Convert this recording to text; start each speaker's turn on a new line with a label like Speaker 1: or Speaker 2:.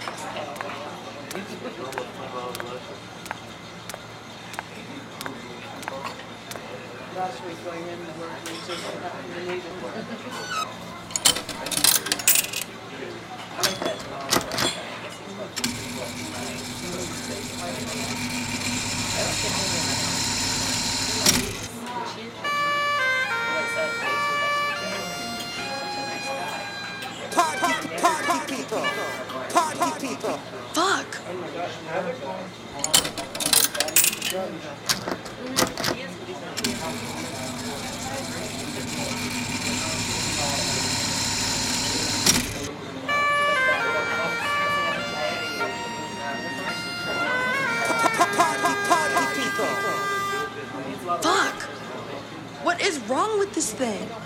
Speaker 1: Last week going in the work, we just happened to need it.
Speaker 2: Party people. Party people. Fuck. Party people. Fuck. What is wrong with this thing?